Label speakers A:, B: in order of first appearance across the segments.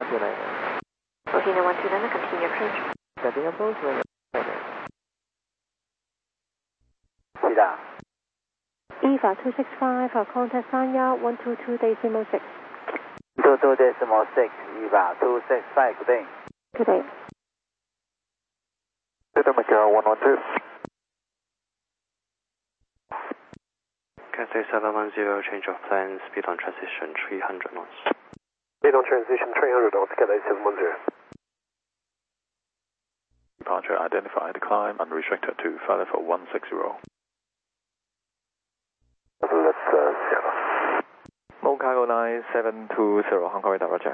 A: 129.
B: Ohina 129, continue approach.
A: Stepping approach, runway
C: 是的。
B: EVA 265, our contact Sanya 122.6.
C: 22.6, EVA 265, good day.
B: Good day.
C: Macau 112.
D: Cathay 710, change of plans, speed on transition 300 knots.
C: Speed on transition 300 knots, Cathay 710.
E: Departure identified, climb unrestricted to flight level 160.
C: Let's Seattle.
A: Mo Cargo 9720, Hong Kong radar, roger.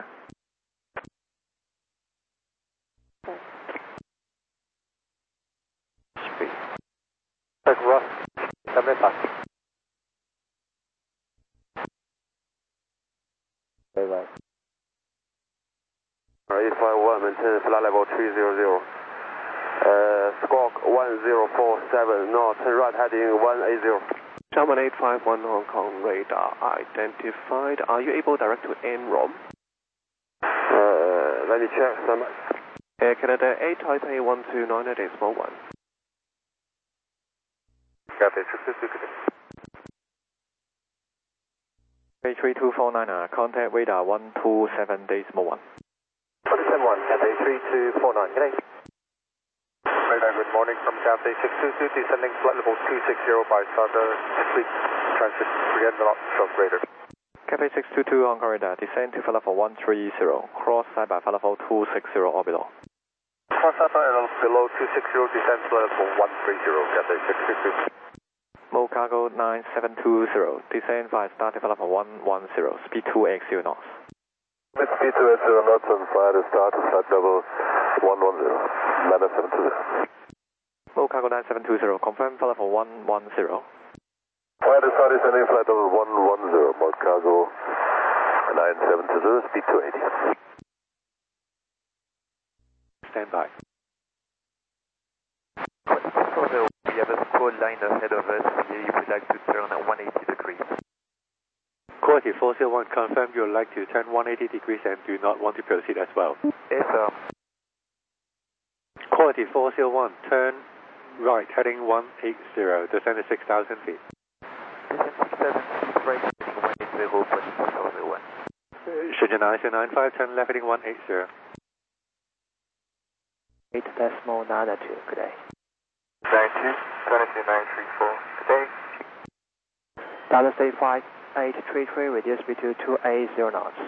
D: Speed.
C: That's rough. 75.
A: Very right.
C: 851, maintain flight level 300. Squawk 1047, north, turn right heading 180.
D: German 851 Hong Kong radar identified. Are you able direct to NROM?
C: Let me check some.
D: Air Canada 8 Taipei 129 at Small 1.
C: Cathay 622.
A: 3249, contact radar 127 decimal 1.
C: 171, Cathay 3249, good day. Radar, good morning from Cathay 622, descending flight level 260 by starter, fleet transit, forget the lot of radar.
A: Cathay 622, Hong Kong radar, descend to flight level 130, cross side by flight level 260 orbital.
C: Cross side by below 260, descend flight level 130, Cathay 622.
A: Mo Cargo 9720, descend by starting flight level 110, speed 280 knots.
C: Speed 280 knots and fire to start flight level 110, 9720.
A: Mo Cargo 9720, confirm flight level 110.
C: Fire to start descending flight level 110, Mo Cargo 9720, speed 280.
D: Stand by.
C: We have a squall line ahead of us. We would like to turn 180 degrees.
D: Quality 401, confirm you would like to turn 180 degrees and do not want to proceed as well.
C: Yes, sir.
D: Quality 401, turn right, heading 180, descend to 6,000 feet.
C: Descend 6,000 feet, right, heading 180, quality 401.
D: Shenzhen 995, turn left, heading 180.
A: 8 decimal 92, good day.
C: 22934, good day.
A: Dallas State 5833, reduce speed to 280 knots.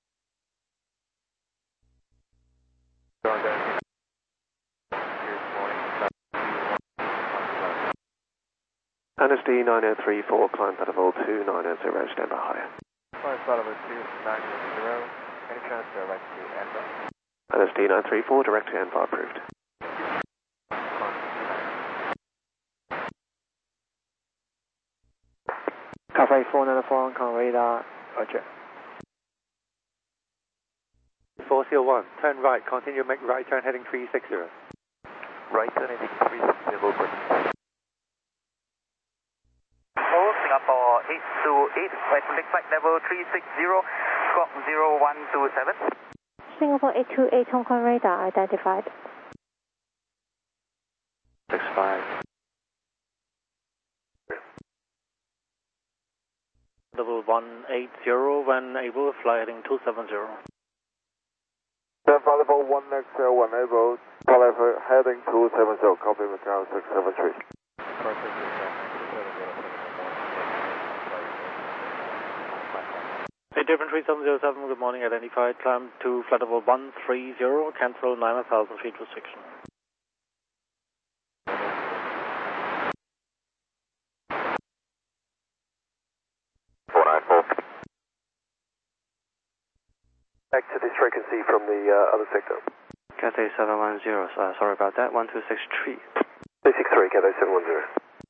D: Amnesty 9034, climb level 290, stand by higher.
A: Flight level 290, any chance direct to Enver?
D: Amnesty 934, direct to Envar approved.
A: Cathay 494, Hong Kong radar, roger.
D: 401, turn right, continue make right turn heading 360.
C: Right turn heading 360, Singapore 828, right to flight level 360, squawk 0127.
B: Singapore 828, Hong Kong radar identified.
D: 65.
F: Level 180, when able, fly heading 270.
C: Then flight level 190, when able, flight level heading 270, copy Macau 673.
F: Different 3707, good morning, identified, climb to flight level 130, cancel 9,000 feet restriction.
C: Back to this frequency from the other sector.
D: Cathay 710, sorry about that, 1263.
C: 263, Cathay 710.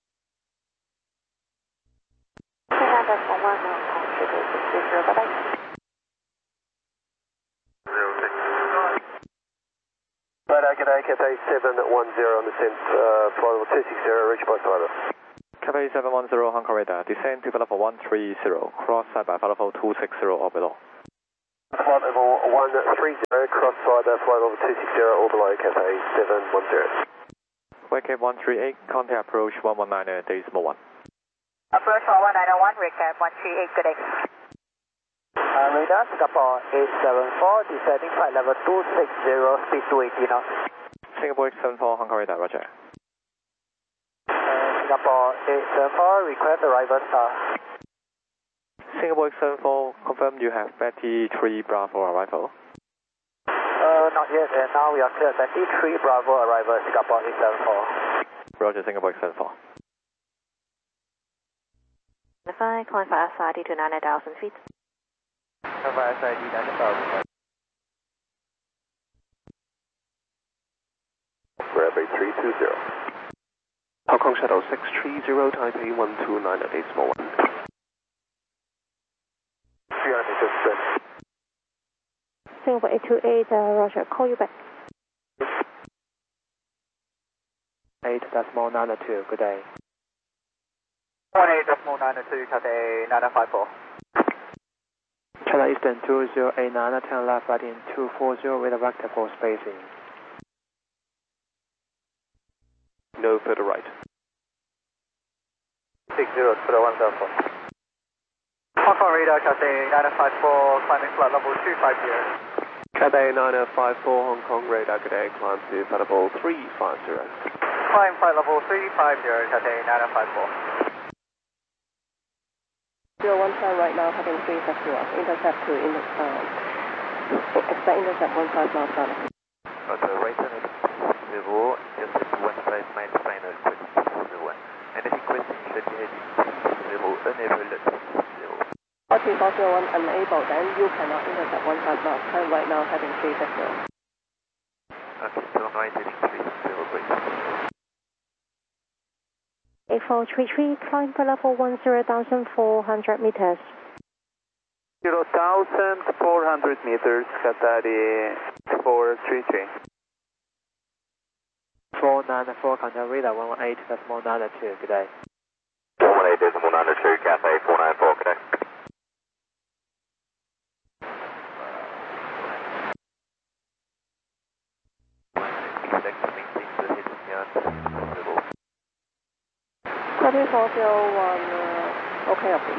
C: Right, G'day, Cathay 710 on the sense, flight level 260, reach by Cyber.
A: Cathay 710, Hong Kong radar, descend to flight level 130, cross side by flight level 260 orbital.
C: Flight level crossfire the flight level 260 all below Cathay 710.
A: Wake 138, contact approach 119 decimal 1.
G: Approach 11901, recap 138, good day.
H: Radar, Singapore 874, descending flight level 260, speed 280 knots.
A: Singapore 874, Hong Kong radar, roger.
H: Singapore 874, request arrival star.
A: Singapore 874, confirm you have Betty 3 Bravo arrival.
H: Not yet, and now we are clear. Betty 3 Bravo arrival, Singapore 874.
A: Roger, Singapore 874.
B: Calling for SID to 9,000 feet.
H: Cover SID 9,000 feet.
C: Grab a 320.
I: Hong Kong Shuttle 630, Taipei 129 at decimal 1.
C: 300 meters straight.
B: Singapore 828, roger, call you back.
H: 8.92, good day. 18.92, Cathay 954. China Eastern 2089, 10 left, heading 240 with a vector for spacing.
I: No further right.
H: 60 to the 174. Hong Kong radar, Cathay 954, climbing flight level 250.
I: Cathay 954, Hong Kong radar, good day, climb to flight level 350.
H: Climb flight level 350, Cathay 954.
B: 017 right now, heading 350, intercept to expect intercept 15 miles per hour.
C: Roger, right turn at 0, just 15 miles per hour, anything question should be heading 0, unable at 0.
B: 43401 unable, then you cannot intercept 15 miles, turn right now, heading 350.
C: Okay, turn right heading 350, great.
B: 8433, climb for level 10,400 meters.
H: 0,400 meters, Cathay 433. 494, contact radar 118.92, good day.
C: 118.92, Cathay 494, good day.
B: Copy 401, okay, okay.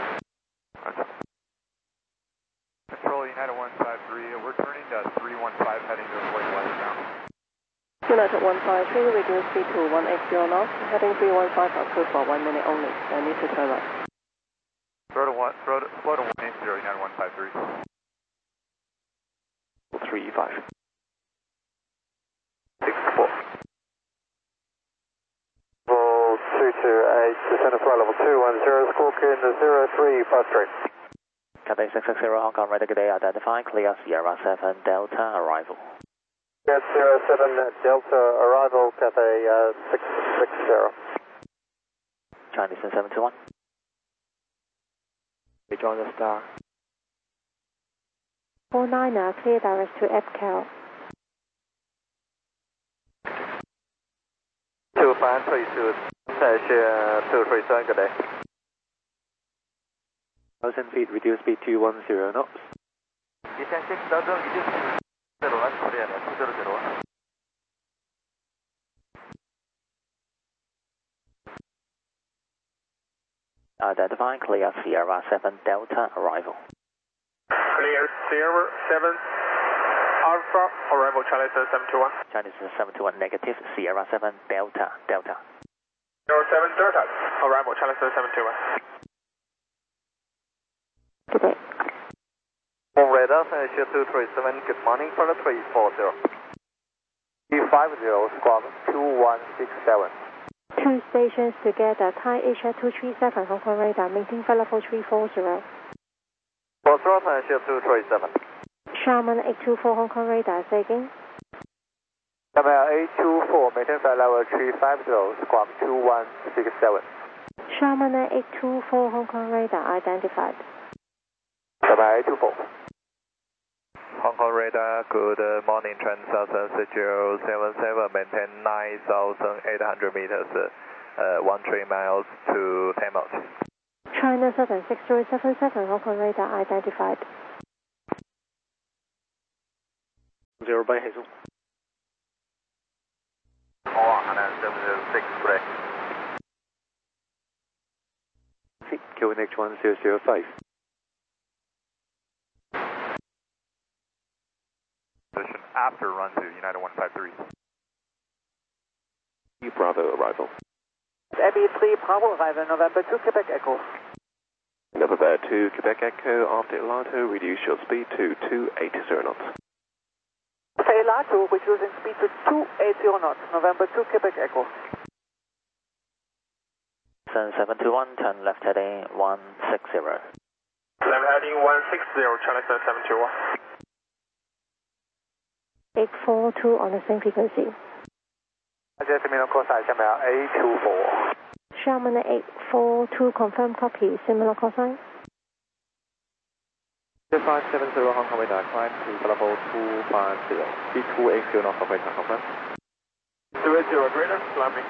C: Control United 153, we're turning to 315 heading to avoid westbound.
B: United 153, reduce speed to 180 knots, heading 315 approved for 1 minute only, I need to turn right.
C: Slow to 180, United 153.
I: 35.
C: 64. 228, descend to flight level 210, Squawkin 0353.
H: Cathay 660, Hong Kong radar, good day, identify, clear Sierra 7 Delta arrival.
C: Yes, 07 Delta arrival, Cathay 660.
H: Chinese 721.
I: Rejoin the star.
B: 49er, clear direct to FCAL.
C: 2532, 237, good day.
D: 1,000 feet, reduce speed to 10 knots.
C: Descending double, reduce speed 0, Korea 200.
H: Identify, clear Sierra 7 Delta arrival.
C: Clear Sierra 7 Alpha, arrival Charlie 721.
H: Chinese 721 negative, Sierra 7 Delta, Delta.
C: 07 Delta, arrival Charlie 721.
B: Good day.
C: On radar, Asia 237, good morning for the 340. 350, squawk 2167.
B: Two stations together, Thai Asia 237, Hong Kong radar, maintain flight level 340.
C: For throat, Asia 237.
B: Sharman 824, Hong Kong radar, say again.
C: Camera 824, maintain flight level 350, squawk 2167.
B: Sharman 824, Hong Kong radar, identified.
C: Camera 824. Hong Kong radar, good morning, Trend Southern 6077, maintain 9,800 meters, 13 miles to 10 knots.
B: China Southern 6077, Hong Kong radar, identified.
F: 20 by Hazel.
C: And 706, correct.
D: QNH 1005.
C: Position after run to United 153.
I: Bravo arrival.
J: Abbey 3 Bravo arrival, November 2 Quebec Echo.
I: November 2 Quebec Echo, after Elato, reduce your speed to 280 knots.
J: For Elato, reducing speed to 280 knots, November 2 Quebec Echo.
A: 721, turn left heading 160.
C: Left heading 160, China 721.
B: 842 on the same frequency.
C: Terminal call sign, Shamil 824.
B: Sherman 842, confirm copy, similar call sign.
A: 570 Hong Kong radar, climb to level 250. Speed 280 knots, operator, confirm.
C: 280 greater, climbing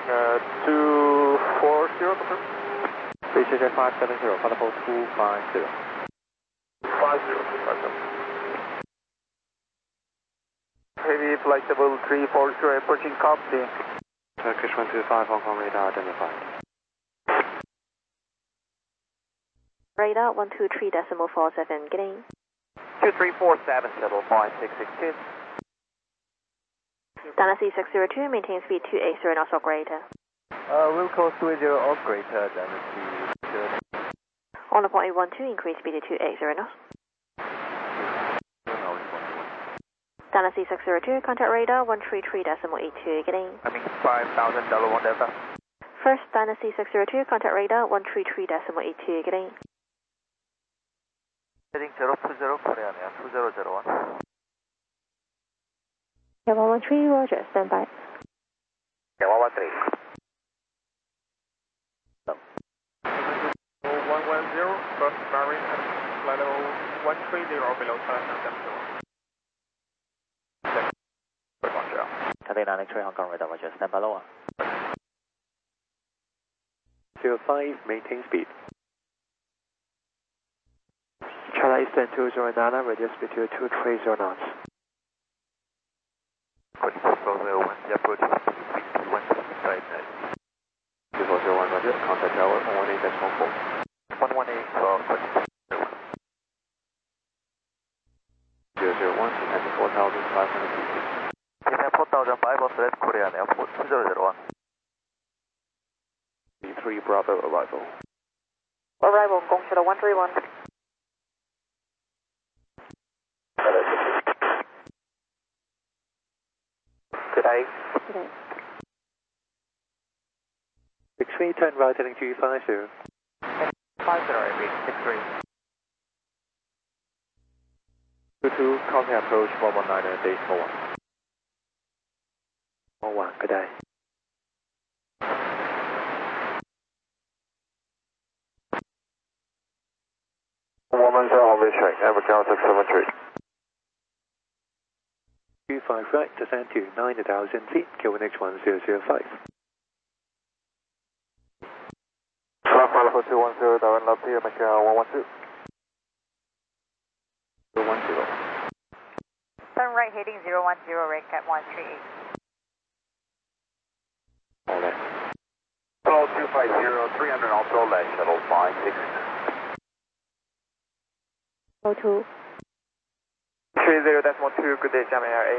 C: 240, confirm.
A: BCJ 570, level 250.
C: 50. Heavy flight level 340, approaching copy.
H: Turkish 125, Hong Kong radar identified.
B: Radar 123.47, getting.
C: 2347, shuttle 5662.
B: Dynasty 602, maintain speed 280 knots or greater.
A: We'll call 20 or greater, Dynasty.
B: On the point 812, increase speed to 280 knots. Dynasty 602, contact radar 133.82, getting.
C: I mean $5,000 one Delta.
B: First Dynasty 602, contact radar 133.82, getting.
C: Heading 020, Koreaneer 2001.
B: Yeah, 113, roger, stand by.
C: Yeah, 113. 110, first Marine and flight level 130 below China
A: 93 Hong Kong radar, roger, stand by lower.
D: 05, maintain speed.
H: China Eastern 209, reduce speed to 230 knots.
C: 2401, approach
H: 2401, roger, contact tower 118.14.
C: 118 for
H: 001, and 4,500 feet.
C: 4,500, Koreaneer 2001.
I: B3 Bravo arrival.
J: Arrival, Gongshida 131.
C: Good day.
B: Today.
D: 63, turn right heading 250.
C: 50, 63.
A: 22, contact approach 119 days 41.
H: 1, good day.
C: Woman's on this track, Abercrombie 673.
D: 25 right, descend to 9,000 feet, QNH 1005.
C: Alpha 210, Darren Love here, Macau 112.
A: 010.
G: Turn right heading 010, Redcat 138.
D: All that.
C: Hello 250, 300 also left, shuttle 56.
B: 02.
C: 30.2, good day, Jamie Air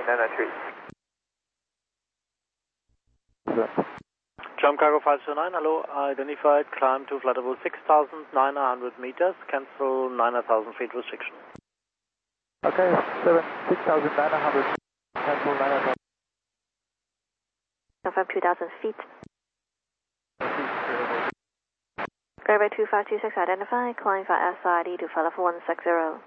C: 893.
F: Jump Cargo 509, hello, identified, climb to flight level 6,900 meters, cancel 9,000 feet restriction.
C: Okay, 6,900, cancel 9,000.
B: Confirm 2,000 feet. Airway 2526 identified, climb for SID to flight level 160.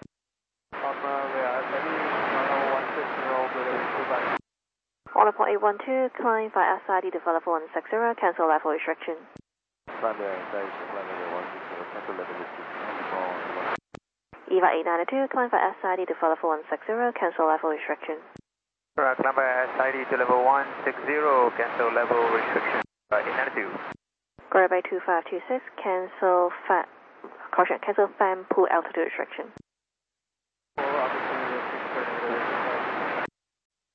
B: On the point 812, climb by SID to level 160, cancel level restriction. EVA 892, climb by SID to level 160, cancel level restriction.
C: Climb by SID to level 160, cancel level restriction. 892.
B: Go by 2526, cancel fan pool altitude restriction.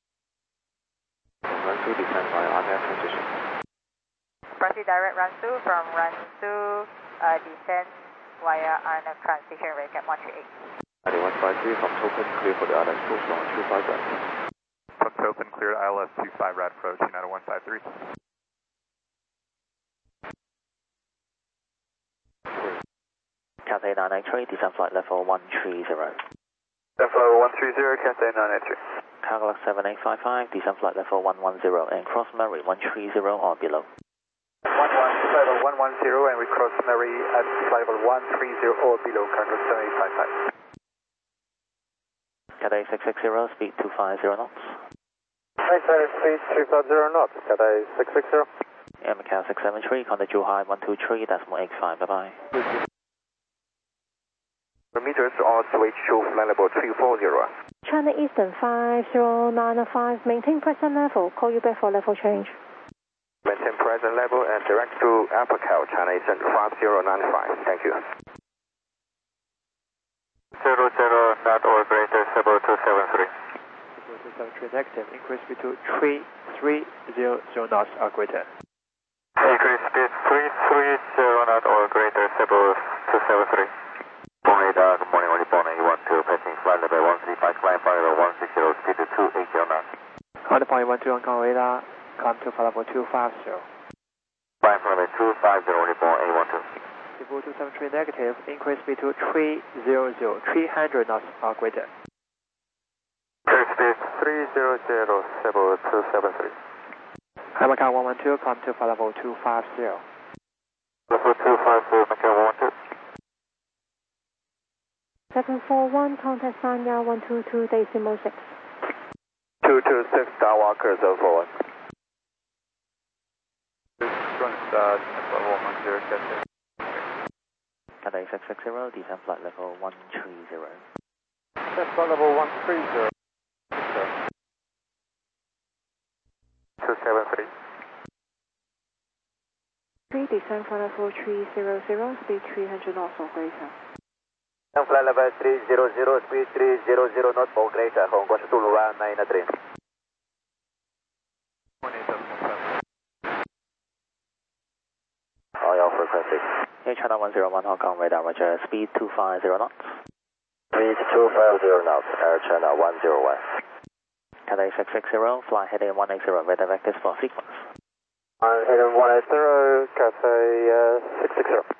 A: descend via RNAV transition.
G: Proceed direct run through from run through, descend via RNAV transition, radicap 138.
A: 9153 from Token, clear for the ILS approach on 25 right.
C: From Token, clear ILS 25 right approach, United 153.
A: Cathay 983, descend flight level 130.
C: Level 130, Cathay 983.
A: Cargo 7855, descend flight level 110 and cross Mary 130 or below.
C: level 110 and we cross Mary at level 130 or below, Cargo 7855.
A: Cathay 660, speed 250 knots.
C: Speed 250 knots, Cathay 660.
A: And Macau 673, contact Zhuhai 123.85, bye-bye.
I: Meters on switch to flight level 340.
B: China Eastern 5095, maintain present level, call you back for level change.
I: Maintain present level and direct to Apical, China Eastern 5095. Thank you.
C: 00 not or greater, 0273.
H: 273 negative, increase speed to 330 knots or greater.
C: Increase speed 330 knot or greater, 0273. Radar, good morning, only Bonnie 12, passing flight level 135, climb flight level 160, speed 280 knots.
H: Contact point 12 on call radar, climb to flight level 250.
C: Climb flight level 250, only Bonnie 12.
H: 273 negative, increase speed to 300 knots or greater.
C: Increase speed 300, 0273.
H: Macau 112, climb to flight level 250.
C: Level 250, Macau 112.
B: 741, contact Sanya 122, decimal 6.
C: 226, Skywalker 041.
A: Cathay 660, descend flight level 130.
C: Descend flight level 130. 273.
B: 3, descend flight level 300, speed 300 knots or greater.
C: Flight level 300, speed 300 knots or greater, Hong Kong Zulu 193. All your frequency.
A: Hey, China 101, Hong Kong radar, roger, speed 250 knots.
C: Speed 250 knots, Air China 101.
A: Cathay 660, fly heading 180, radar vectors for sequence.
C: Heading 180, Cathay 660.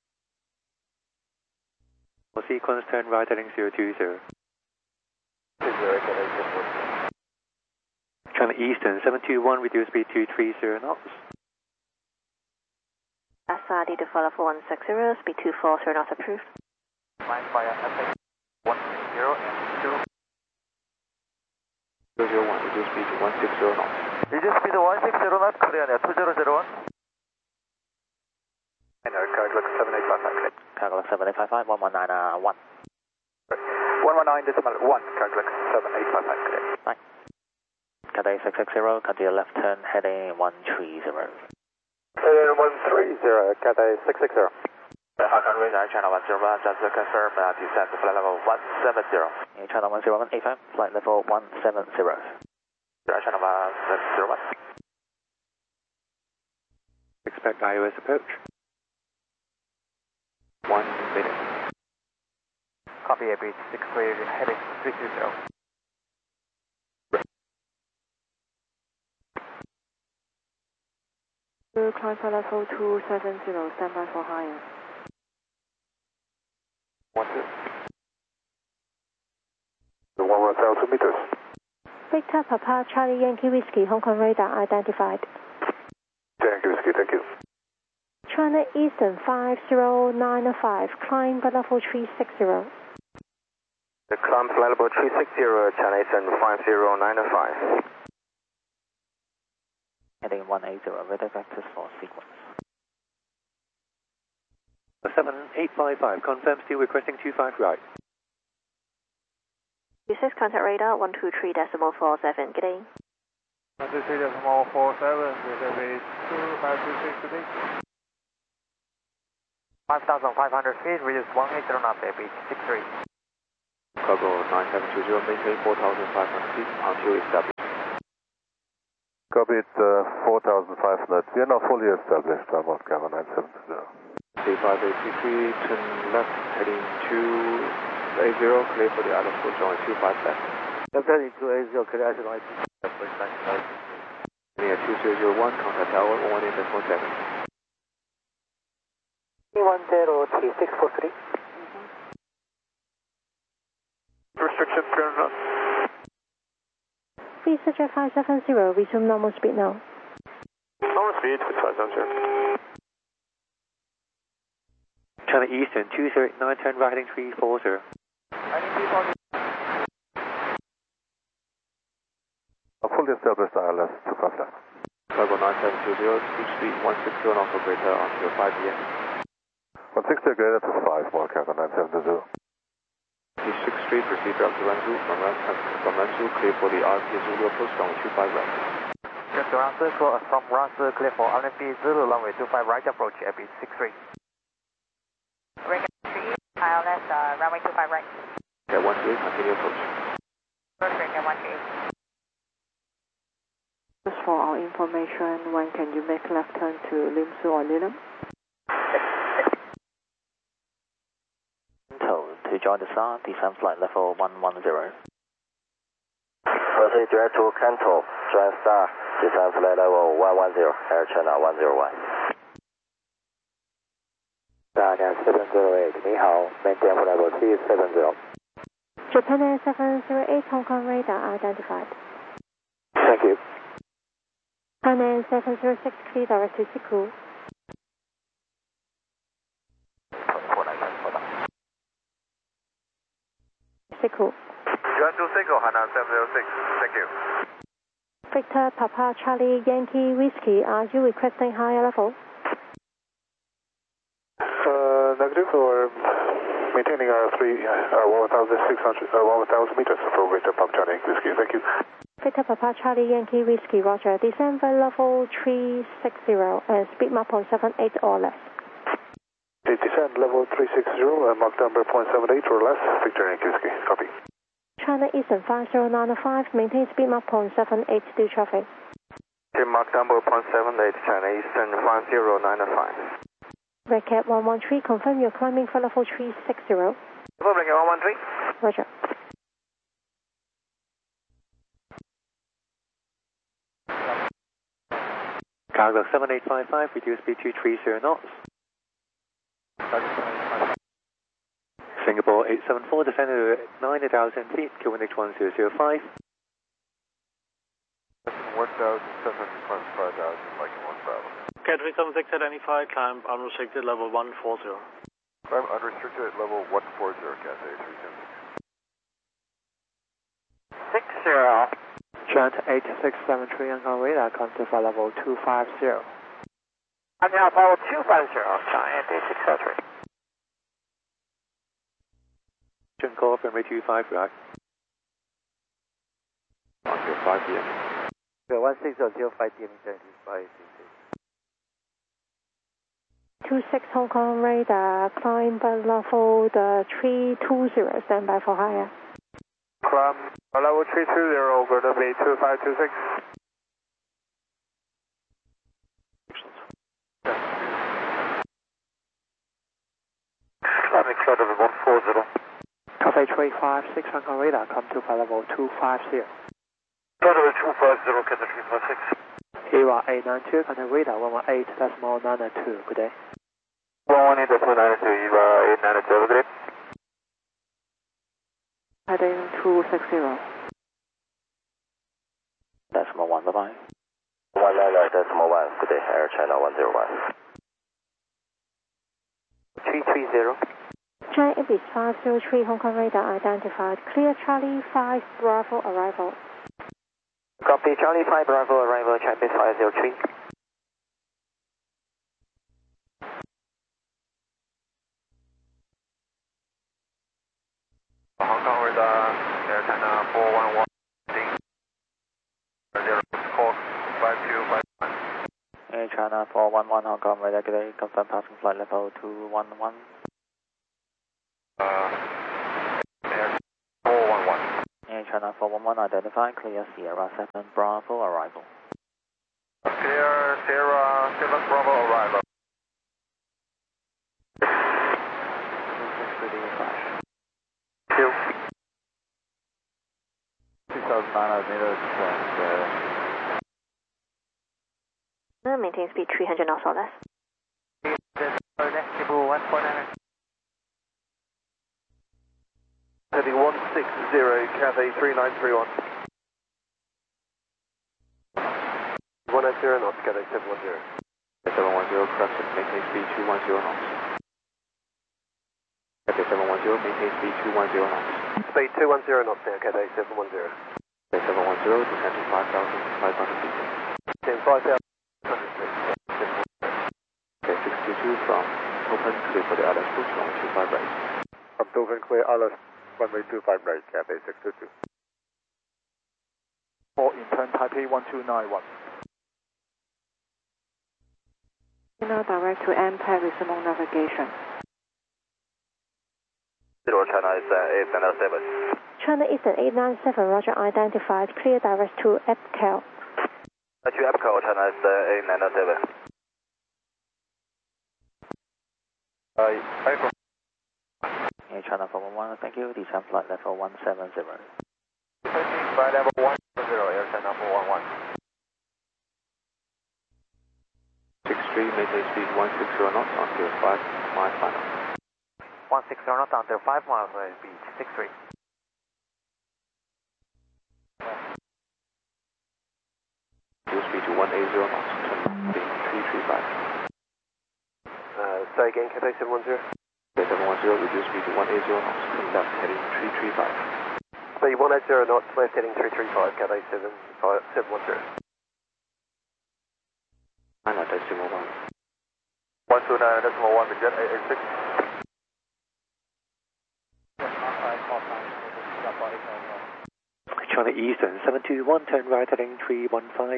D: For sequence, turn right heading 020. China Eastern 721, reduce speed to 30 knots.
B: Asadi to follow for 160, speed 240 knots approved.
C: Climb via FX 160 and
A: 001, reduce speed to 160 knots.
C: Reduce speed 160 knots, Korean Air 2001. And our Cargo 7855.
A: Cargo 7855, 119, 1.
C: 119 decimal 1, Cargo 7855.
A: Bye. Cathay 660, continue left turn, heading 130.
C: Heading 130, Cathay 660. Hong Kong radar, China 101, just to confirm, descend to flight level 170.
A: China 101, A5, flight level 170.
C: China 101.
D: Expect iOS approach.
A: 1 minute.
C: Copy AB 63, heading 320.
B: Climb for level 270, stand by for higher.
C: 110 meters.
B: Victor Papa Charlie Yankee Whiskey, Hong Kong radar identified.
C: Thank you, thank you.
B: China Eastern 5095, climb by level 360.
I: The climb flight level 360, China Eastern 5095.
A: Heading 180, radar vectors for sequence.
D: 7855, confirm still requesting 25 right.
B: 26 contact radar 123.47, good day.
C: 123.47, radar base 2526 today. 5,500 feet, reduce 180 knots, AB 63.
A: Cargo 9720, maintain 4,500 feet until established.
C: Copy it, 4,500. We are now fully established on Mount Carmel 970.
I: C5833, turn left, heading 280, clear for the island for join 25 left.
H: Left heading 280, clear island for
I: 2001, contact tower 18.7.
J: 310-3643.
C: Restriction, turn up.
B: Please Jet 570, resume normal speed now.
C: Normal speed, 570.
D: China Eastern 239, turn right heading 340.
C: Fully established ILS, 25 left.
I: Cargo 9720, speed speed 160 and also greater until 5 p.m.
C: 160 greater to 5, Mount Carmel 970.
I: 6th Street, proceed up to Ranzhou, from Ranzhou, clear for the RP Zulu approach, runway 25 right.
F: Get to Ranzhou, from Ranzhou, clear for RP Zulu, runway 25 right approach, FB 63.
G: Break 3, ILS, runway 25 right.
I: At 128, continue approach.
G: First break at 128.
B: Just for our information, when can you make left turn to Limsu or Lilium?
F: To join the SAR, descend flight level 110.
K: Proceed direct to Kanto, join SAR, descend flight level 110, Air China 101.
H: Japan 708, 你好 maintain flight level 370.
B: Japan Air 708, Hong Kong radar identified.
H: Thank you.
B: Japan Air 706, clear direct to Siku. Siku.
C: Join to Siku, Hana 706. Thank you.
B: Victor Papa Charlie Yankee Whiskey, are you requesting higher level?
C: Negative, or maintaining 1,600, 1,000 meters for Victor Papa Charlie Whiskey. Thank you.
B: Victor Papa Charlie Yankee Whiskey, roger. Descend by level 360 and speed Mach 0.78 or less.
C: Descend level 360 and Mach number 0.78 or less. Victor Yankee Whiskey. Copy.
B: China Eastern 5095, maintain speed Mach 0.78 to traffic.
C: Mach number 0.78, China Eastern 5095.
B: Red Cat 113, confirm you're climbing for level 360.
C: Republic 113.
B: Roger.
D: Cargo 7855, reduce speed to 30 knots. Singapore 874, descend to 9,000 feet, QNH 1005.
C: 1,725,000, like 1,000.
F: Cat 376 at any flight, climb unrestricted level 140.
C: Climb unrestricted at level 140, Cat 376.
H: 60. Trent 8673 Hong Kong radar, contact for level 250.
F: I'm now level 250, China 8673.
D: Call from 25 right.
I: Until 5 p.m.
H: 1605 DM
B: 26 Hong Kong radar, climb by level 320, stand by for higher.
C: Climb level 320 over the bay 2526. Climbing cloud level 140.
H: Cafe 356 Hong Kong radar, come to flight level 250.
C: Cloud level 250, Cadet 356.
H: ERA 892, contact radar 118.992, good day.
C: 118.992, ERA 892, good day.
B: Heading 260.
F: Decimal 1, bye-bye.
K: 199.1, good day, Air China 101.
F: 330.
B: China Ibis 503 Hong Kong radar identified. Clear Charlie 5 Bravo arrival.
F: Copy, Charlie 5 Bravo arrival, China Ibis 503.
C: Hong Kong radar, Air China 411. 5251.
F: Air China 411 Hong Kong radar, good day, confirm passing flight level 211.
C: Air 411.
F: Air China 411 identified, clear Sierra 7 Bravo arrival.
C: Clear, Sierra 7 Bravo arrival.
I: 2,900 meters and
B: Maintain speed 300 knots or less.
C: Heading 160, Cathay 3931. 180 knots, Cathay 710.
I: 710, correction, maintain speed 210 knots. Cathay 710, maintain speed 210 knots.
C: Speed 210 knots now, Cathay 710.
I: Cathay 710, descend to 5,500 feet.
C: Descend 5,500 feet.
I: Okay, 622 from open, clear for the island approach, runway 25 right.
C: From Dolphin clear, island, runway 25 right, Cathay 622.
I: 4 in turn, Taipei 1291.
B: Now direct to MPAD with remote navigation.
K: China is 897.
B: China Eastern 897, roger, identified. Clear direct to EPCAL.
K: To EPCAL, China is 897.
H: China 411, thank you. Descend flight level 170.
C: Flight level 170, Air China 411.
I: 63, maintain speed 160 knots until 5 miles final.
F: 160 knots until 5 miles speed, 63.
I: Reduce speed to 180 knots, turn 335.
C: Say again, Cathay 710.
I: Cathay 710, reduce speed to 180 knots, turn left heading 335.
C: Speed 180 knots, left heading 335, Cathay 710.
I: China decimal 1.
C: 129.1, the jet 886.
D: China Eastern 721, turn right heading 315.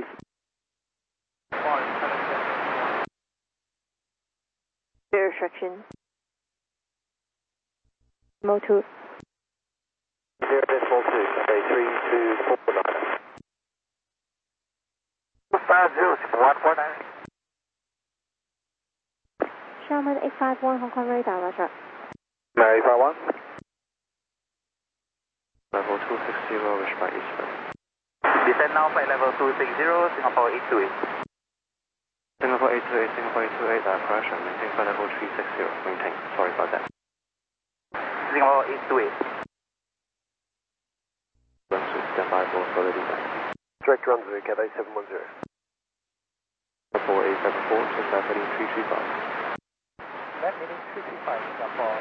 B: Clear restriction. Mode 2.
C: 0.2, Cathay 3249. 506149.
B: Sherman 851, Hong Kong radar, roger.
C: Mary 51.
I: Level 260, respect eastbound.
F: Descend now, flight level 260, Singapore 828.
I: Singapore 828, Singapore 828, correction, maintain flight level 360, maintain, sorry about that.
F: Singapore 828.
I: Runway stand by for further descent.
C: Direct runway, Cathay 710.
I: Singapore 874, just left heading 335.
F: Left heading 335, Singapore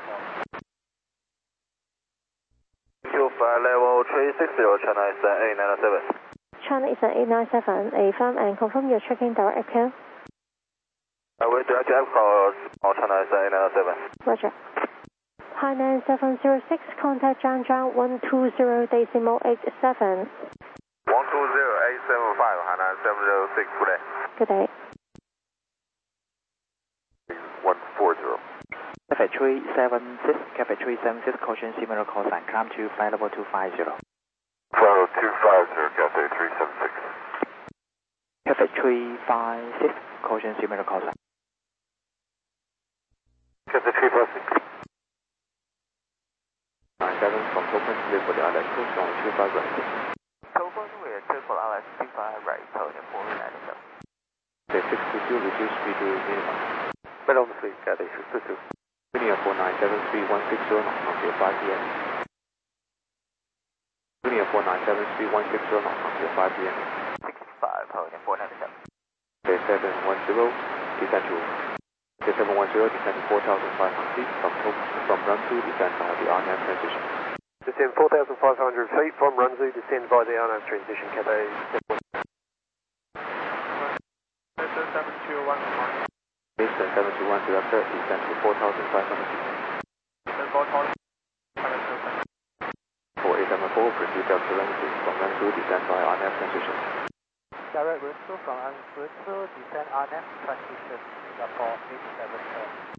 F: 874.
K: Flight level 360, China is 897.
B: China is an 897. Affirm and confirm you're checking direct EPCAL.
K: We direct to EPCAL, China is 897.
B: Roger. Hainan 706, contact Zhangjiang 120 decimal 87.
C: 120875, Hainan 706, good day.
B: Good day.
C: 140.
H: Cathay 376, Cathay 376, caution similar call sign, climb to flight level 250.
C: Flight level 250, Cathay 376.
H: Cathay 356, caution similar call sign.
C: Cathay 356.
I: 97 from Tokyo, clear for the island approach, runway 25 right.
F: Tokyo, we are clear for island 25 right, Tokyo 497.
I: Okay, 622, reduce speed to minimum.
C: Minimum speed, Cathay 622.
I: Junior 497, speed 160 knots until 5 p.m. Junior 497, speed 160 knots until 5 p.m.
F: 65, Tokyo 497.
I: Okay, 710, descend to. Okay, 710, descend to 4,500 feet from run 2, descend by the RNAV transition.
C: Descend 4,500 feet from Runzu, descend by the RNAV transition, Cathay 721.
I: Eastern 721 to left, descend to 4,500 feet. 4874, proceed up to Runzu, from Runzu, descend by RNAV transition.
F: Direct Runzu from Runzu, descend RNAV transition, Singapore 874.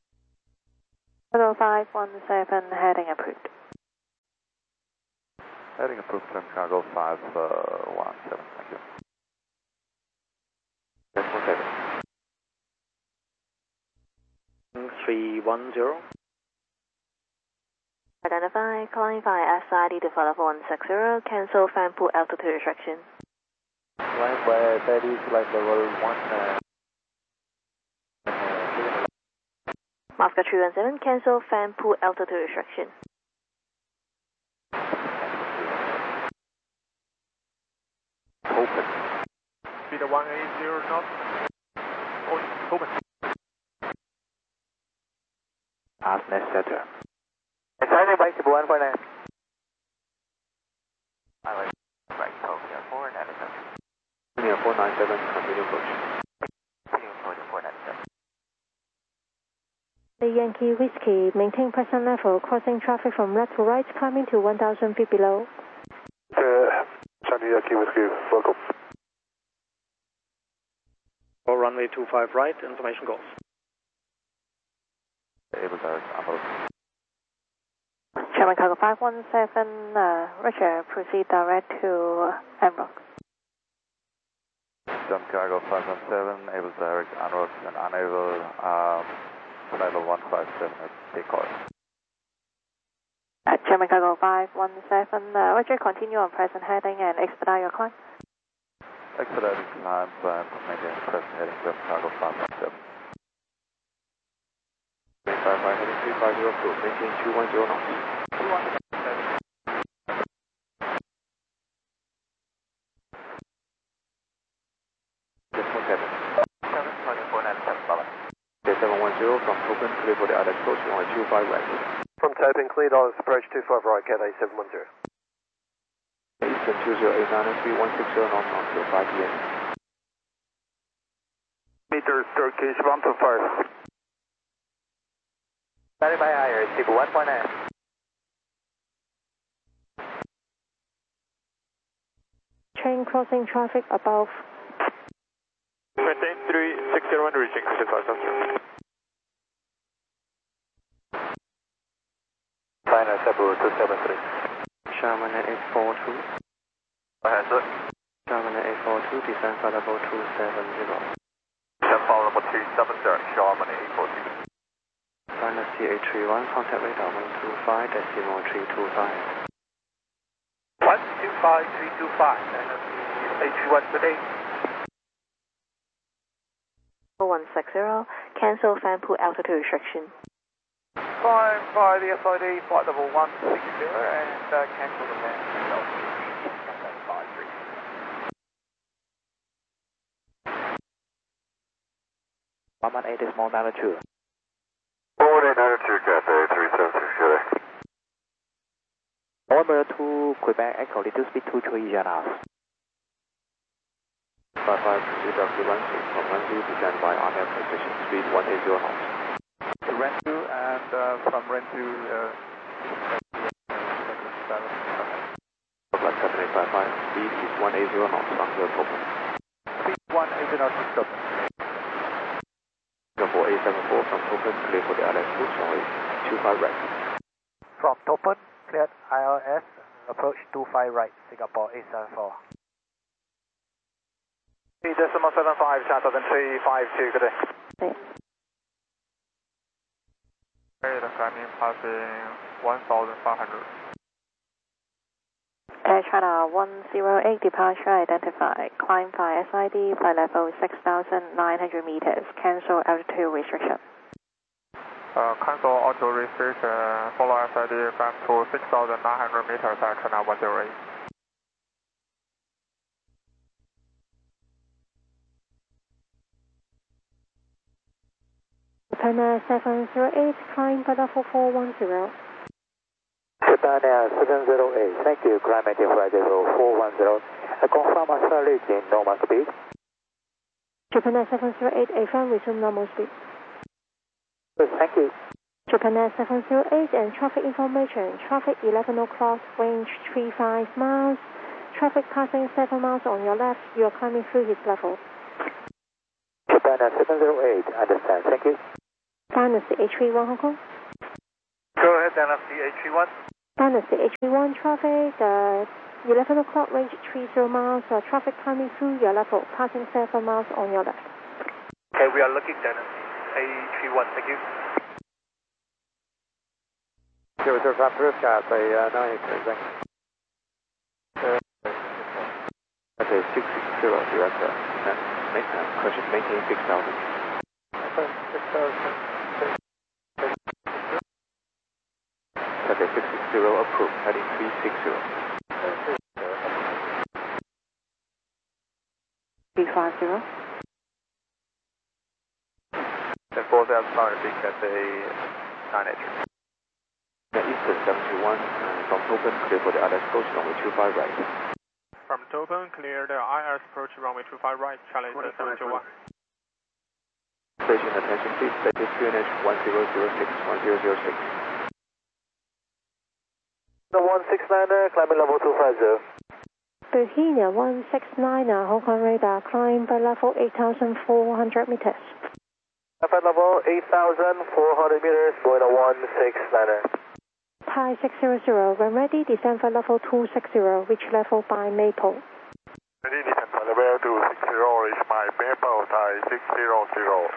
B: Hello 517, heading approved.
E: Heading approved from Chicago 517, thank you.
I: Decimal 7.
F: 310.
B: Identify, climb via SID to follow 160, cancel fan pool altitude restriction.
I: Climb via SID flight level 1.
B: Moscow 317, cancel fan pool altitude restriction.
I: Open.
C: Speed 180 knots. Open.
H: As necessary.
C: Excited by 149.
K: Island, right, Tokyo 497.
I: Junior 497, continue approach.
K: Tokyo 497.
B: The Yankee Whiskey, maintain present level, crossing traffic from left to right, climbing to 1,000 feet below.
C: Charlie Yankee Whiskey, welcome.
F: For runway 25 right, information goes.
E: Able direct envelope.
B: German Cargo 517, Roger, proceed direct to Amrock.
E: John Cargo 517, able direct envelope and unable, flight level 157 at decoy.
B: German Cargo 517, Roger, continue on present heading and expedite your climb.
E: Expediting climb and maintain present heading John Cargo 517.
I: 55 heading 350 approved, maintain 210 knots. Decimal 7.
K: 497, bye-bye.
I: 710 from Open, clear for the other approach, runway 25 right.
C: From Taiping, clear dollars, approach 25 right, Cathay 710.
I: Eastern 2089 3160 knots until 5 p.m.
C: Meters, Turkish 125.
K: Started by higher, speed 149.
B: Train crossing traffic above.
C: Maintain 3601, reaching 65,000. China Cebu 273.
H: Sherman 842.
C: Ahead, sir.
H: Sherman 842, descend flight level 270.
C: Descend flight level 270, Sherman 842.
H: China CH31, contact radar 125.325.
C: 125325, China CH31 today.
B: 160, cancel fan pool altitude restriction.
C: Climb by the SID, flight level 160, and cancel the land.
H: 118 small altitude.
C: 4892, Cathay 376, Quebec.
H: November 2, Quebec Echo, little speed 228 knots.
I: 55 proceed up to Ransu, from Ransu descend by RNAV precision, speed 180 knots.
E: To Rentu and from Rentu,
I: Flight 7855, speed is 180 knots until Open.
E: speed 180 knots to stop.
I: Singapore 874 from Open, clear for the ILS approach, runway 25 right.
F: From Topen, cleared ILS, approach 25 right, Singapore 874.
C: 3.75, South than 352, good day. The climbing passing 1,500.
B: Air China 108, departure identified. Climb via SID, flight level 6,900 meters. Cancel altitude restriction.
C: Cancel auto restriction, follow SID, climb to 6,900 meters, Air China 108.
B: Japan 708, climb by level 410.
H: Japan 708, thank you, climb maintain flight level 410. Confirm accelerating normal speed.
B: Japan 708, AFM, resume normal speed.
H: Good, thank you.
B: Japan 708 and traffic information. Traffic 11 o'clock, range 35 miles. Traffic passing 7 miles on your left. You are climbing through his level.
H: Japan 708, understand, thank you.
B: Dynasty H31 Hong Kong.
C: Go ahead, Dynasty H31.
B: Dynasty HV1 traffic, 11 o'clock, range 30 miles, traffic coming through your level, passing 7 miles on your left.
C: Okay, we are looking Dynasty HV1, thank you.
E: 005 roof car, say 983, thanks.
I: Okay, 660, director. Maintain 6,000.
E: 6,000.
I: Okay, 660 approved, heading 360.
B: 350.
E: Then 4,500 feet, Cathay 983.
I: Eastern 721, from Tobin, clear for the ILS approach, runway 25 right.
C: From Tobin, clear the ILS approach, runway 25 right, Charlie 721.
I: Station attention please, latest QNH 1006, 1006.
C: The 169er, climbing level 250.
B: Bohemia 169er, Hong Kong radar, climb by level 8,400 meters.
C: At level 8,400 meters, going to 169er.
B: Thai 600, when ready, descend for level 260, reach level by Maple.
C: Ready, descend for level 260, reach by Maple, Thai 600.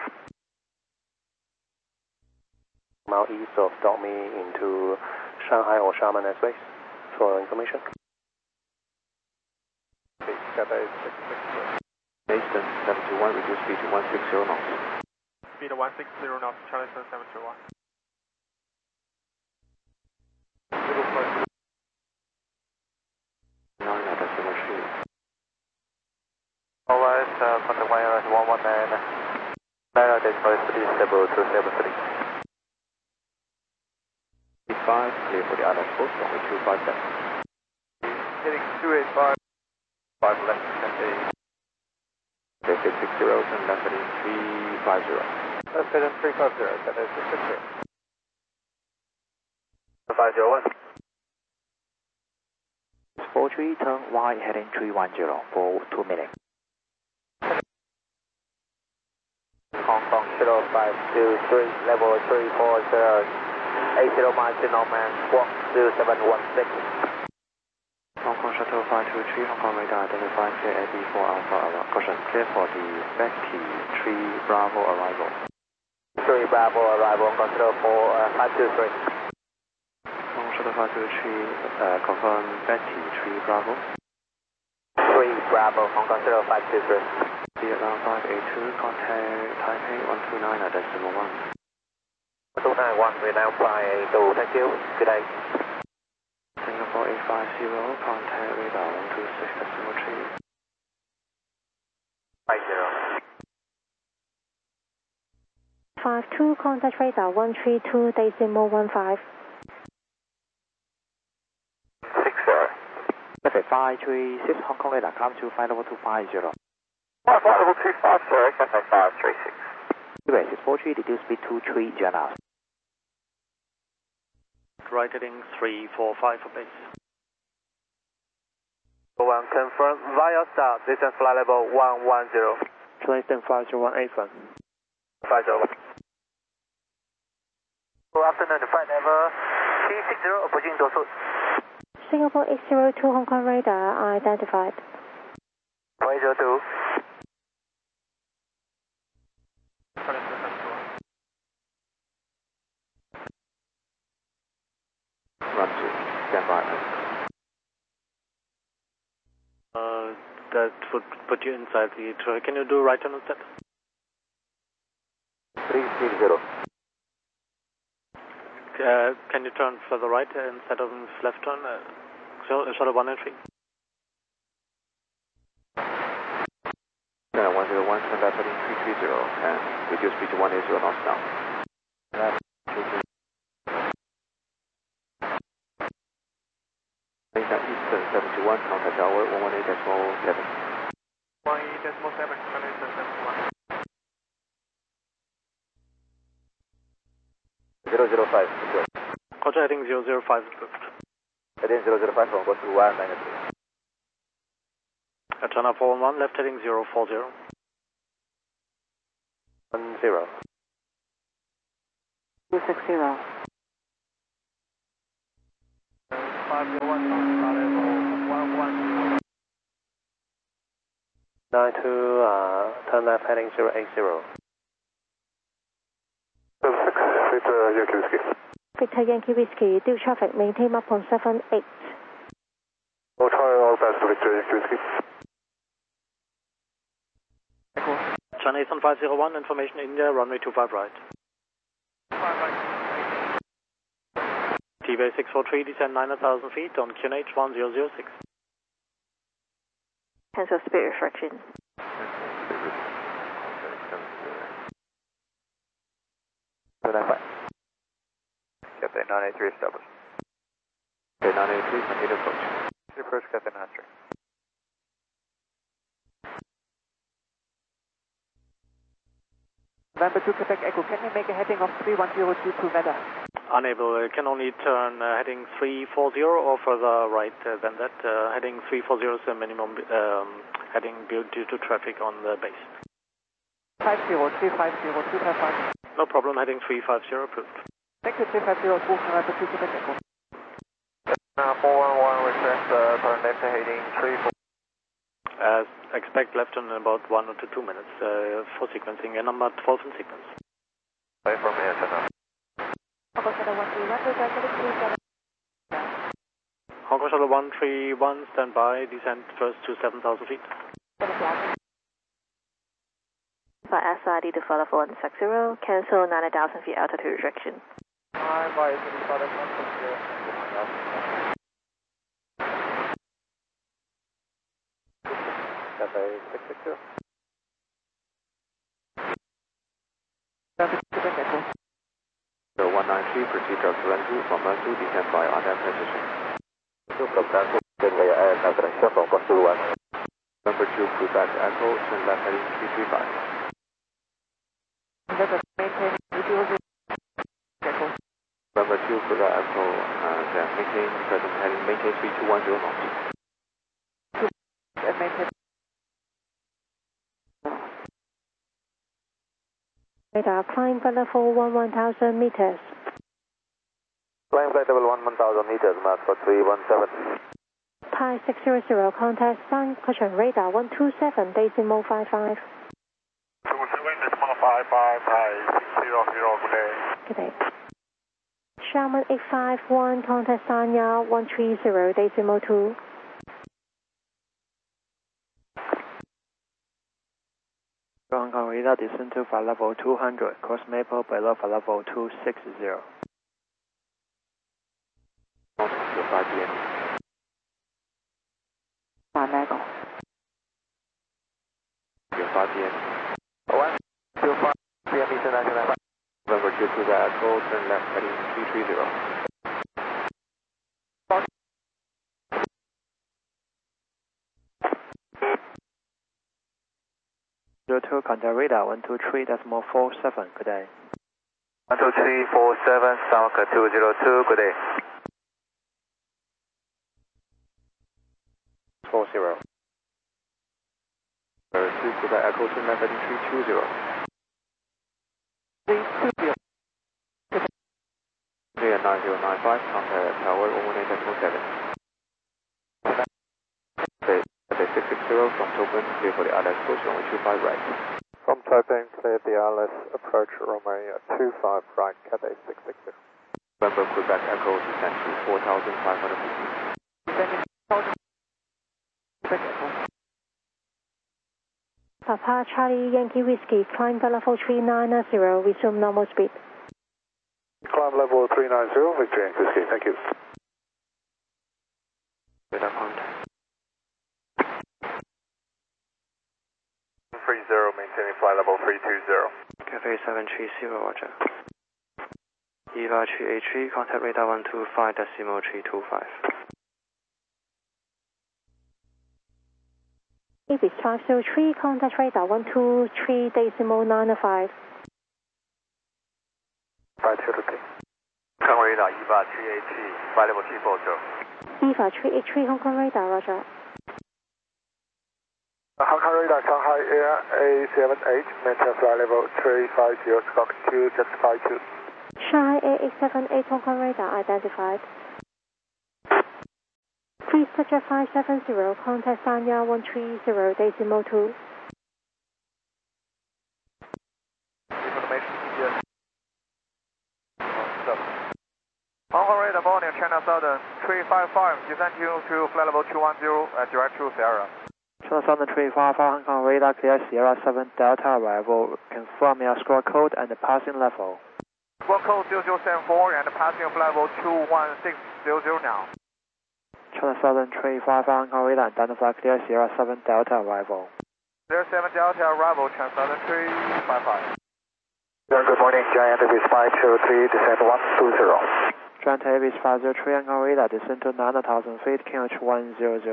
F: Mile east of Dormy into Shanghai or Xiamen airspace for information.
E: Cathay 660.
I: Eastern 721, reduce speed to 160 knots.
C: Speed 160 knots, Charlie 721.
E: Alright, contact wireless 119. Radar decimal 37273.
I: 5, clear for the ILS approach, runway 257.
E: Heading 285. 5 left, Cathay.
I: Okay, 660, turn left heading 350.
E: Left heading 350, Cathay 660. 501.
H: 43, turn right heading 310 for 2 minutes.
K: Hong Kong 0523, level 340, 80 miles to Norman, squawk 0716.
H: Hong Kong Shuttle 523, Hong Kong radar identified clear at D4 Alpha, caution, clear for the Betty 3 Bravo arrival.
K: 3 Bravo arrival, Hong Kong Shuttle 523.
H: Hong Kong Shuttle 523, confirm Betty 3 Bravo.
K: 3 Bravo, Hong Kong Shuttle 523.
H: Vietnam 582, contact Taipei 129.1.
K: 291, we now fly to, thank you, good day.
H: Singapore 850, contact radar 126.3.
K: 50.
B: 52, contact radar 132.15.
K: 60.
H: Perfect, 536, Hong Kong radar, climb to flight level 250.
K: Flight level 250, Cathay 536.
H: US is 43, reduce speed to 3 Jana.
F: Right heading 345 for base.
C: One confirm via start, descent flight level 110.
H: Clayton 501 Affirm.
C: 501.
K: Good afternoon, flight level 360, approaching Dorsal.
B: Singapore 802, Hong Kong radar identified.
K: 402.
I: Run to stand by.
F: That would put you inside the traffic. Can you do right turn instead?
K: 330.
F: Can you turn further right instead of left turn? Sort of 1 and 3.
I: 101, turn left heading 330, and reduce speed to 180 knots now. Eastern 721, contact tower 118.7.
C: 118.7, Charlie 721.
K: 005.
F: Roger, heading 005 approved.
K: Heading 005, Hong Kong to 193.
F: Turn up 411, left heading 040.
K: 10.
B: 260.
H: 92, turn left heading 080.
C: Victor Yankee Whiskey.
B: Victor Yankee Whiskey, due traffic, maintain up on 78.
C: We'll try all best to Victor Yankee Whiskey.
F: China Eastern 501, information India, runway 25 right. T-Bay 643, descend 9,000 feet on QNH 1006.
B: Cancel speed restriction.
E: Cathay 983 established.
I: Cathay 983, continue approach.
E: Approach Cathay 983.
J: November 2 Quebec Echo, can you make a heading of 3102 to weather?
F: Unable, can only turn heading 340 or further right than that. Heading 340 is the minimum heading due to traffic on the base.
J: 50, 350, 255.
F: No problem, heading 350 approved.
J: Thank you, 350, November 2 Quebec Echo.
E: 411, request turn left heading 34.
F: Expect left in about 1 or 2 minutes for sequencing, and number 12 in sequence.
E: Away from here, turn up.
F: Hong Kong Shuttle 131, stand by, descent first to 7,000 feet.
B: By SID to follow for 160, cancel 9,000 feet altitude restriction.
E: By SID follow 160. Cathay 660.
I: So 193, proceed to Renzu, from Renzu, descend by unknown position. Number 2, Quebec Echo, turn left heading 335. Number 2, Quebec Echo, maintain present heading, maintain 3210 knots.
B: Radar, climb flight level 1,000 meters.
E: Climb flight level 1,000 meters, mass for 317.
B: Thai 600, contact Sun Cushion Radar 127, decimal 55.
C: 227, decimal 55, Thai 600, good day.
B: Good day. Sharman 851, contact Sanya 130, decimal 2.
H: Hong Kong radar descend to flight level 200, cross Maple below flight level 260.
I: Your 5 p.m. Your 5 p.m.
E: 125 p.m. International.
I: November 2 Quebec Echo, turn left heading 330.
H: Two contact radar 123, decimal 47, good day.
E: 12347, Samaka 202, good day.
I: 40. Number 2 Quebec Echo, turn left heading 320.
J: 320.
I: 9095, contact tower 018.7. 660 from Tobin, clear for the ILS approach runway 25 right.
C: From Taipei, clear the ILS approach runway 25 right, Cathay 660.
I: November Quebec Echo, descend to 4,500 feet.
B: Papa Charlie Yankee Whiskey, climb flight level 390, resume normal speed.
C: Climb level 390, Victor Yankee Whiskey, thank you.
I: Radar contact.
C: 30, maintaining flight level 320.
H: Cafe 730, roger. EVA 383, contact radar 125, decimal 325.
B: Ibis 503, contact radar 123, decimal 905.
C: 503.
E: Hong Kong radar EVA 383, flight level 340.
B: EVA 383, Hong Kong radar, roger.
C: Hong Kong radar, Shanghai Air A78, maintain flight level 350, Squawk 2652.
B: Shanghai A878, Hong Kong radar identified. Please touch at 570, contact Sanya 130, decimal 2.
C: Information, yes. Hong Kong radar, morning, China Southern 355, descend to flight level 210, direct to Sierra.
H: China Southern 355, Hong Kong radar, clear Sierra 7 Delta arrival. Confirm your squawk code and the passing level.
C: Squawk code 0074 and passing flight level 21600 now.
H: China Southern 355, Hong Kong radar, identify clear Sierra 7 Delta arrival.
C: Sierra 7 Delta arrival, China Southern 355. Good morning, Giant Avis 503, descend 120.
H: Giant Avis 503, Hong Kong radar, descend to 9,000 feet, QH 1005.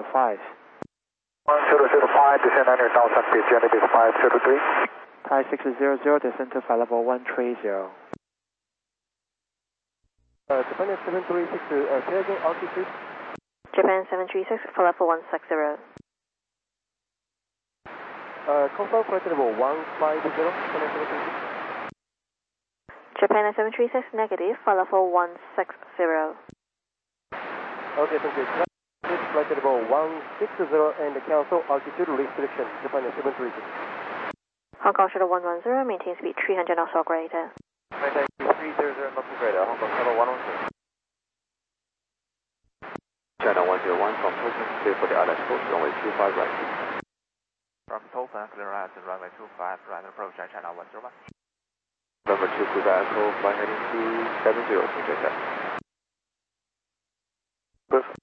C: 1005, descend 9,000 feet, Giant Avis 503.
H: Thai 600, descend to flight level 130.
L: Japan 736, clear again, altitude.
B: Japan 736, flight level 160.
L: Confirm flight level 150, Japan 736.
B: Japan 736, negative, flight level 160.
L: Okay, thank you. Flight level 160 and cancel altitude restriction, Japan 736.
B: Hong Kong Shuttle 110, maintain speed 300 knots or greater.
C: Maintain speed 300 knots or greater, Hong Kong Shuttle 110.
I: China 101 from Tokyo, clear for the ILS course, runway 25 right.
E: From Tokyo, clear right to runway 25 right, approach China 101.
I: Number 2 Kuga Echo, fly heading to 70, Roger that.
C: Perfect.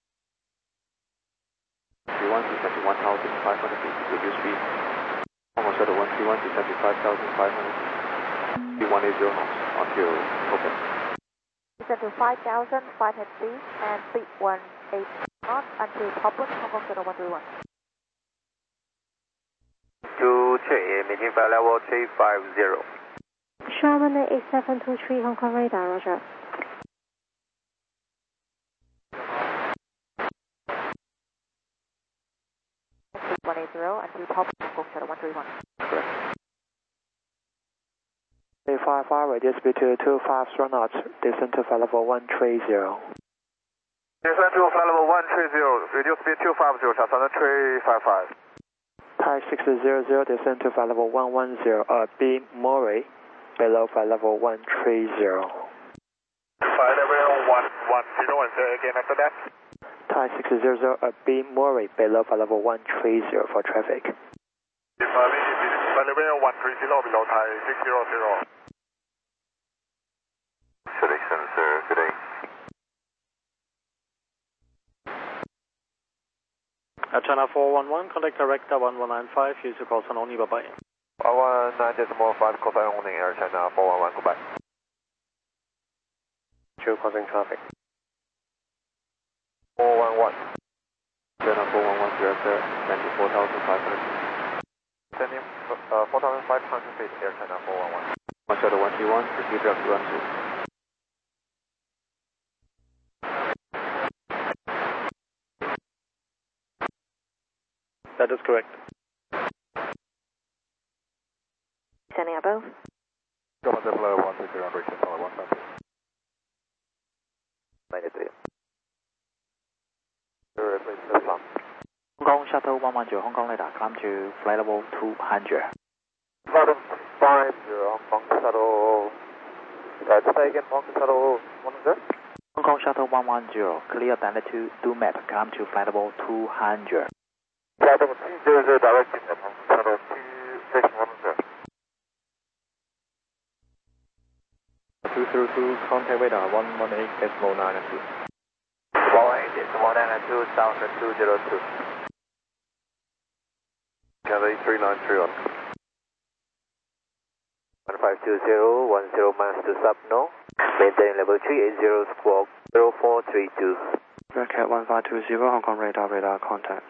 I: 31 descend to 1,500 feet, reduce speed. Hong Kong Shuttle 131 descend to 5,500 feet. 180 knots until open.
G: Descend to 5,500 feet and speed 18 knots until Poplar, Hong Kong Shuttle 131.
C: 23, meeting flight level 350.
B: Sherman 8723, Hong Kong radar, roger.
G: Speed 180 until Poplar, Hong Kong Shuttle 131.
I: Correct.
H: 355, radius speed to 250 knots, descend to flight level 130.
C: Descend to flight level 130, reduce speed 250, China Southern 355.
H: Thai 600, descend to flight level 110, B Murray, below flight level 130.
C: Flight level 110, and say again after that.
H: Thai 600, B Murray, below flight level 130 for traffic.
C: Flight level 130, below Thai 600. Selection, sir, good day.
F: China 411, contact director 1195, use your call sign only, bye-bye.
C: 119.5, call sign only, Air China 411, goodbye.
L: True crossing traffic.
C: 411.
I: China 411, director, 94,500 feet.
C: Sending 4,500 feet, Air China 411.
I: Hong Kong Shuttle 131, proceed direct to run 2.
F: That is correct.
B: Sending above.
C: Come on, level 160, operation, follow 150. 93.
M: Hong Kong Shuttle 110, Hong Kong radar, climb to flight level 200.
C: Bottom 50, Hong Kong Shuttle. Say again, Hong Kong Shuttle 110.
M: Hong Kong Shuttle 110, clear altitude, do map, climb to flight level 200.
C: Flight level 200, directing at Hong Kong Shuttle 210.
A: 202, contact radar 118.9 and 2.
C: 118.9 south at 202. Cathay 393 on. 1520, 10 miles to sub no. Maintain level 380, squawk 0432.
H: Cat 1520, Hong Kong radar, radar contact.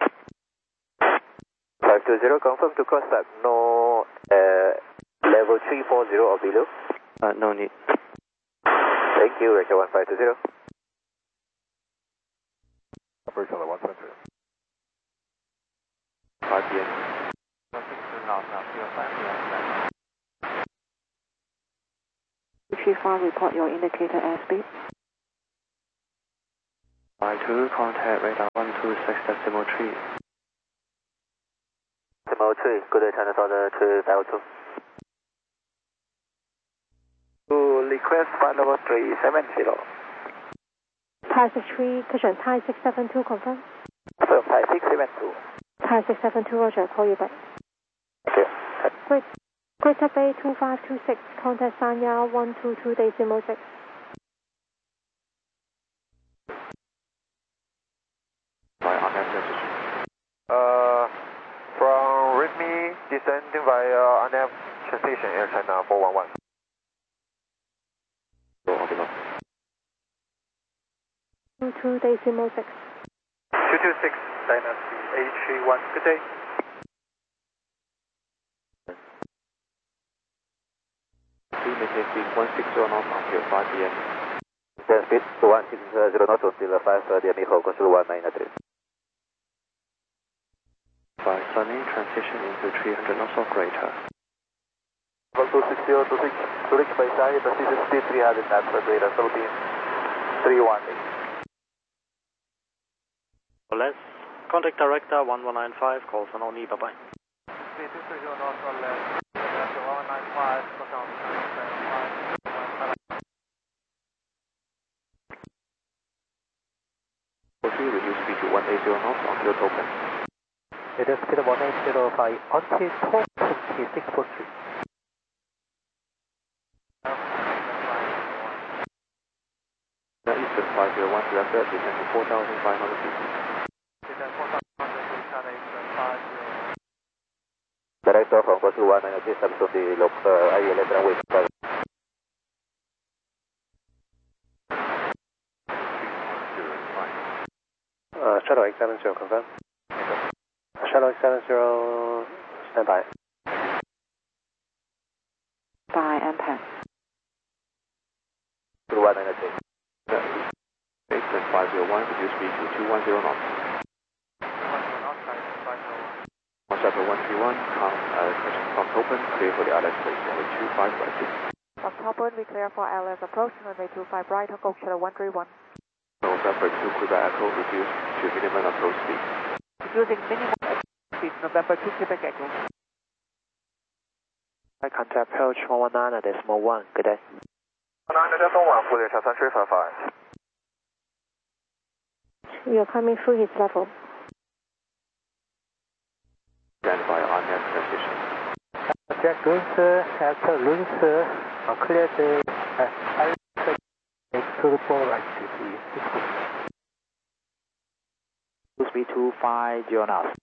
C: 520, confirm to contact no level 340 or below.
H: No need.
C: Thank you, Record 1520. Operation 120.
I: 5 p.m.
B: 35, report your indicator airspeed.
H: 5
M: 2, contact radar 126.3.
K: Decimal 3, good day, China Southern 252.
H: To request flight level 370.
B: Thai 63, cushion, Thai 672, confirm.
H: So, Thai 672.
B: Thai 672, roger, call you back.
H: Okay.
B: Greater Bay 2526, contact Sanya 122.6.
I: By RNAV transition.
A: From README, descending via RNAV transition, Air China 411.
I: So, okay, no.
B: 22.6.
C: 226, Dynasty A31, good day.
I: Maintain speed 160 knots until 5 p.m.
K: Maintain speed 160 knots until 5 p.m. Echo, Coastal 193.
M: By Sunny, transition into 300 knots or greater.
H: 260 to reach by side, transition speed 300 knots or greater, Philippines 318.
F: Less. Contact director 1195, call Sanoni, bye bye.
C: 230 knots or less, 1195, Coastal 195.
I: Reduce speed to 180 knots until token.
L: It is speed 1805 until top 2643.
I: Now Eastern 501 director, descend to 4,500 feet.
C: Descend 4,500 to China Eastern 50.
K: Director from Coastal 193, subs of the IEL runway.
L: Shuttle X70, confirm. Shuttle X70, stand by.
G: By MPAN.
K: 193.
I: Eastern 501, reduce speed to 210 knots. On shuttle 131, from Topen, clear for the ILS place, only 25 right.
G: From Topen, we clear for LS approach, runway 25 right, Hong Kong Shuttle 131.
I: November 2, Quebec Echo, reduce to minimum approach speed.
G: Using minimum speed, November 2, Quebec Echo.
H: Contact approach 119.1, good day.
C: 119.1, full China 355.
B: You're coming through his level.
I: Stand by RNAV transition.
L: Jack Luns, after Luns, clear the to the ball right to the
M: Speed 250 knots.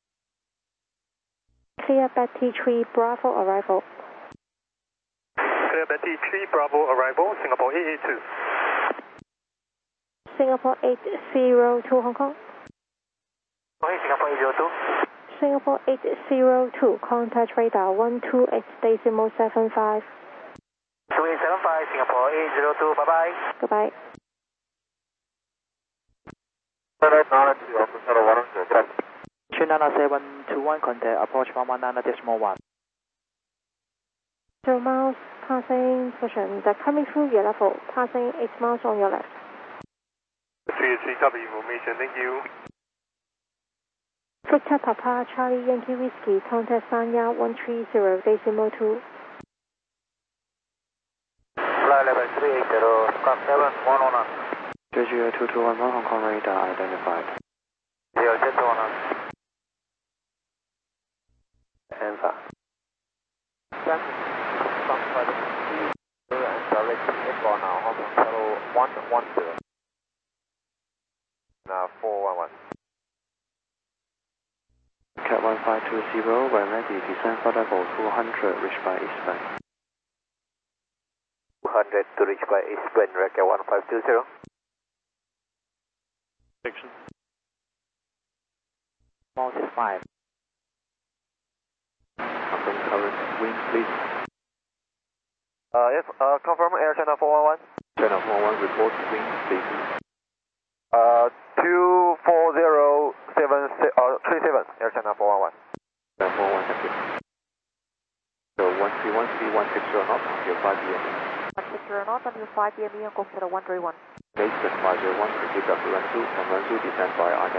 B: Clear Betty 3 Bravo arrival.
C: Clear Betty 3 Bravo arrival, Singapore 882.
B: Singapore 802 Hong Kong.
C: Okay, Singapore 802.
B: Singapore 802, contact radar 128.75.
C: 2875, Singapore 802, bye bye.
B: Goodbye.
M: China 721, contact approach 119.1.
B: 0 miles, passing position. They're coming through your level, passing 8 miles on your left.
C: 383, copy information, thank you.
B: Victor Papa, Charlie Yankee Whiskey, contact Sanya 130.2.
H: Flight level 380, Scott 7109.
M: 2211, Hong Kong radar identified.
H: 071. Answer.
A: And direct S4 now, Hong Kong Shuttle 110. 411.
M: Cat 1520, when ready, descend for level 200, reach by eastbound.
K: 200 to reach by eastbound, Reca 1520.
F: Section.
M: Multi 5.
I: Confirm current wind, please.
A: Yes, confirm Air China 411.
I: China 411, report wind, please.
A: 24037, Air China 411.
I: China 411, thank you. So 131, speed 160 knots until 5 p.m.
G: 160 knots until 5 p.m. Hong Kong Shuttle 131.
I: Basin 501, proceed back to Ransu, from Ransu descend via RNAV.